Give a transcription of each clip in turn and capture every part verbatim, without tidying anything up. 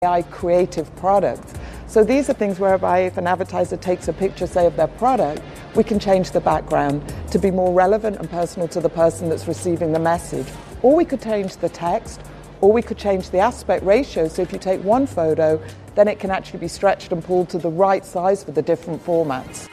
A I creative products. So these are things whereby if an advertiser takes a picture, say, of their product, we can change the background to be more relevant and personal to the person that's receiving the message. Or we could change the text, or we could change the aspect ratio. So if you take one photo, then it can actually be stretched and pulled to the right size for the different formats.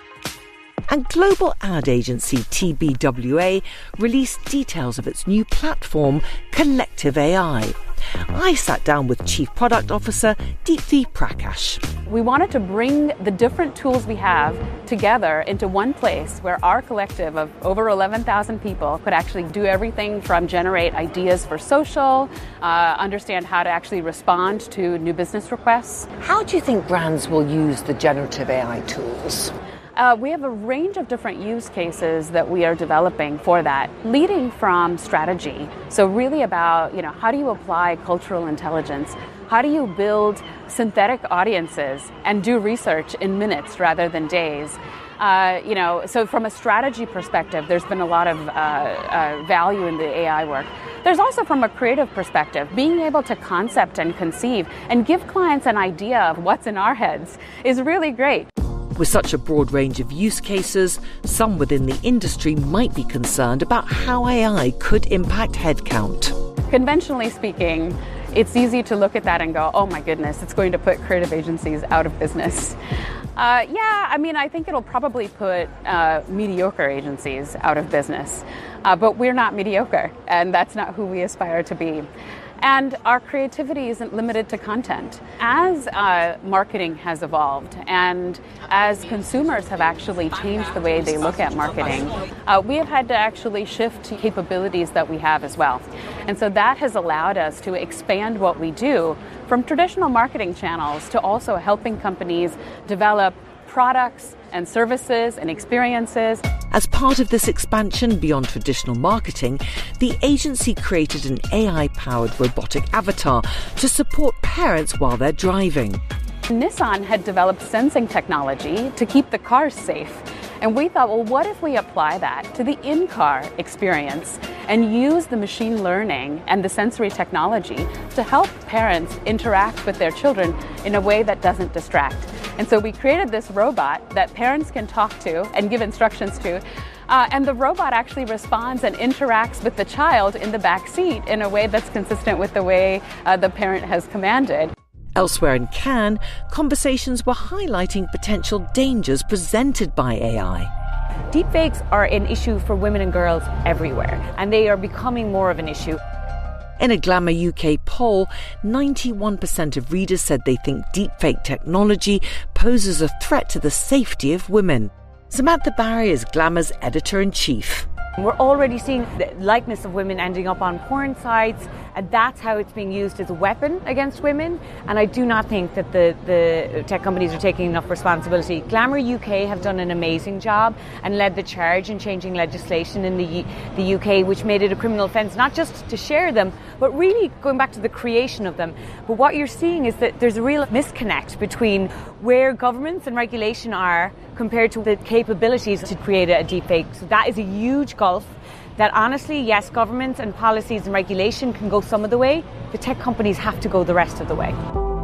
And global ad agency T B W A released details of its new platform, Collective A I. I sat down with Chief Product Officer Deepthi Prakash. We wanted to bring the different tools we have together into one place where our collective of over eleven thousand people could actually do everything from generate ideas for social, uh, understand how to actually respond to new business requests. How do you think brands will use the generative A I tools? Uh, we have a range of different use cases that we are developing for that, leading from strategy. So really about, you know, how do you apply cultural intelligence? How do you build synthetic audiences and do research in minutes rather than days? Uh, you know, so from a strategy perspective, there's been a lot of uh, uh, value in the A I work. There's also from a creative perspective, being able to concept and conceive and give clients an idea of what's in our heads is really great. With such a broad range of use cases, some within the industry might be concerned about how A I could impact headcount. Conventionally speaking, it's easy to look at that and go, oh my goodness, it's going to put creative agencies out of business. Uh, yeah, I mean, I think it'll probably put uh, mediocre agencies out of business. Uh, but we're not mediocre, and that's not who we aspire to be. And our creativity isn't limited to content. As uh, marketing has evolved and as consumers have actually changed the way they look at marketing, uh, we have had to actually shift to capabilities that we have as well. And so that has allowed us to expand what we do from traditional marketing channels to also helping companies develop products and services and experiences. As part of this expansion beyond traditional marketing, the agency created an A I-powered robotic avatar to support parents while they're driving. Nissan had developed sensing technology to keep the cars safe. And we thought, well, what if we apply that to the in-car experience and use the machine learning and the sensory technology to help parents interact with their children in a way that doesn't distract? And so we created this robot that parents can talk to and give instructions to. Uh, and the robot actually responds and interacts with the child in the back seat in a way that's consistent with the way uh, the parent has commanded. Elsewhere in Cannes, conversations were highlighting potential dangers presented by A I. Deepfakes are an issue for women and girls everywhere, and they are becoming more of an issue. In a Glamour U K poll, ninety-one percent of readers said they think deepfake technology poses a threat to the safety of women. Samantha Barry is Glamour's editor-in-chief. We're already seeing the likeness of women ending up on porn sites, and that's how it's being used as a weapon against women. And I do not think that the, the tech companies are taking enough responsibility. Glamour U K have done an amazing job and led the charge in changing legislation in the, U- the U K, which made it a criminal offence, not just to share them, but really going back to the creation of them. But what you're seeing is that there's a real misconnect between where governments and regulation are compared to the capabilities to create a deepfake. So that is a huge gulf that honestly, yes, governments and policies and regulation can go some of the way. The tech companies have to go the rest of the way.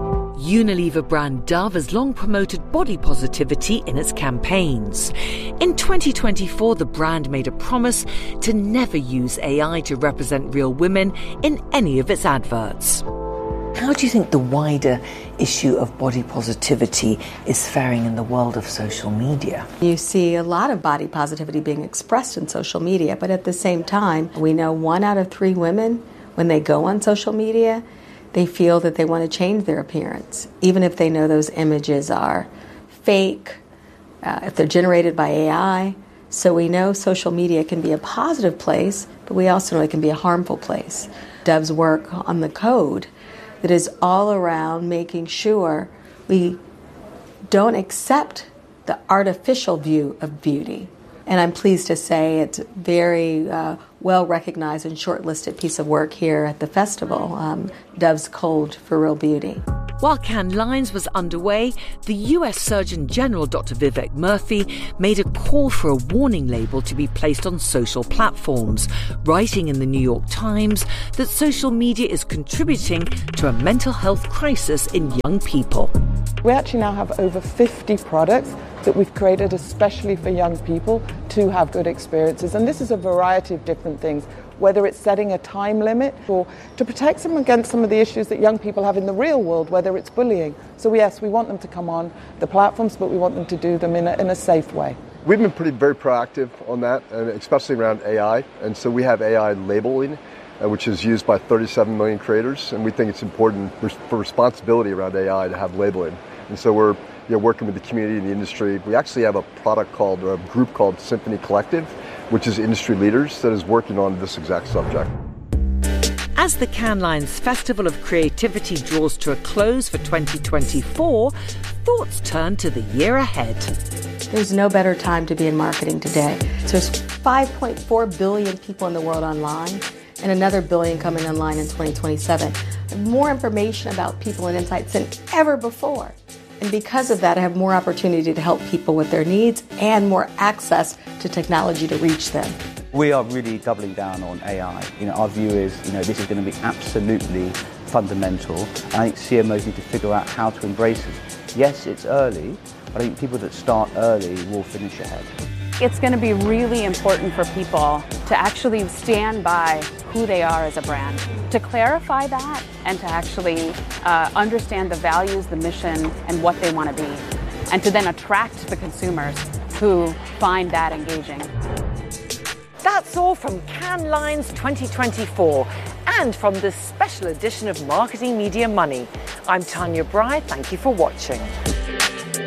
Unilever brand Dove has long promoted body positivity in its campaigns. In twenty twenty-four, the brand made a promise to never use A I to represent real women in any of its adverts. How do you think the wider issue of body positivity is faring in the world of social media? You see a lot of body positivity being expressed in social media, but at the same time, we know one out of three women, when they go on social media, they feel that they want to change their appearance, even if they know those images are fake, uh, if they're generated by A I. So we know social media can be a positive place, but we also know it can be a harmful place. Dove's work on the code that is all around making sure we don't accept the artificial view of beauty. And I'm pleased to say it's a very uh, well recognized and shortlisted piece of work here at the festival, um, Dove's Code for Real Beauty. While Cannes Lions was underway, the U S Surgeon General Doctor Vivek Murthy made a call for a warning label to be placed on social platforms, writing in the New York Times that social media is contributing to a mental health crisis in young people. We actually now have over fifty products that we've created especially for young people to have good experiences. And this is a variety of different things, whether it's setting a time limit or to protect them against some of the issues that young people have in the real world, whether it's bullying. So yes, we want them to come on the platforms, but we want them to do them in a, in a safe way. We've been pretty very proactive on that, and especially around A I. And so we have A I labeling, uh, which is used by thirty-seven million creators. And we think it's important for, for responsibility around A I to have labeling. And so we're you know, working with the community and the industry. We actually have a product called, or a group called Symphony Collective, which is industry leaders that is working on this exact subject. As the Cannes Lions Festival of Creativity draws to a close for twenty twenty-four, thoughts turn to the year ahead. There's no better time to be in marketing today. So there's five point four billion people in the world online, and another billion coming online in twenty twenty-seven. More information about people and insights than ever before. And because of that, I have more opportunity to help people with their needs and more access to technology to reach them. We are really doubling down on A I. You know, our view is, you know, this is going to be absolutely fundamental. And I think C M Os need to figure out how to embrace it. Yes, it's early, but I think people that start early will finish ahead. It's going to be really important for people to actually stand by who they are as a brand, to clarify that and to actually uh, understand the values, the mission, and what they want to be, and to then attract the consumers who find that engaging. That's all from Cannes Lions twenty twenty-four and from this special edition of Marketing Media Money. I'm Tanya Bry. Thank you for watching.